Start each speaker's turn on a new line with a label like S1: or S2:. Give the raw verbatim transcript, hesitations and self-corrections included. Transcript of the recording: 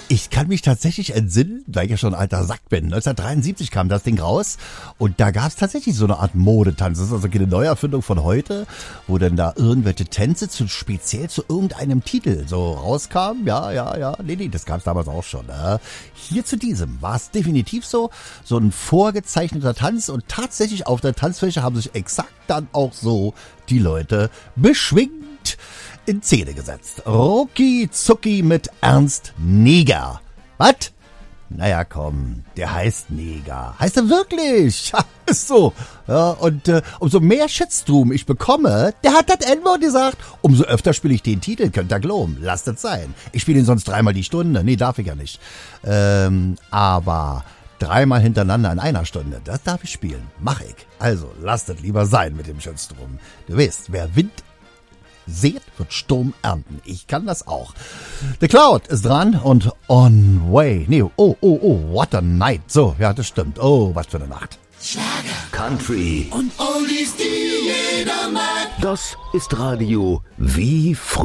S1: Ich kann mich tatsächlich entsinnen, weil ich ja schon ein alter Sack bin. neunzehnhundertdreiundsiebzig kam das Ding raus und da gab es tatsächlich so eine Art Modetanz. Das ist also keine Neuerfindung von heute, wo dann da irgendwelche Tänze zu, speziell zu irgendeinem Titel so rauskamen. Ja, ja, ja, nee, nee, das gab es damals auch schon. Ne? Hier zu diesem war es definitiv so, so ein vorgezeichneter Tanz und tatsächlich auf der Tanzfläche haben sich exakt dann auch so die Leute beschwingt in Szene gesetzt. Rucki Zucki mit Ernst Neger. Was? Naja, komm, der heißt Neger. Heißt er wirklich? Ja, ist so. Ja, und äh, umso mehr Shitstorm ich bekomme, der hat das N-Wort gesagt, umso öfter spiele ich den Titel, könnt ihr glauben. Lasst es sein. Ich spiele ihn sonst dreimal die Stunde. Nee, darf ich ja nicht. Ähm, aber dreimal hintereinander in einer Stunde, das darf ich spielen. Mach ich. Also, lasst es lieber sein mit dem Shitstorm. Du weißt, wer Wind seht, wird Sturm ernten. Ich kann das auch. The Cloud ist dran und On Way. Nee, oh, oh, oh, what a night. So, ja, das stimmt. Oh, was für eine Nacht.
S2: Schlager, Country
S3: und Oldies, die jeder mag.
S2: Das ist Radio wie früher.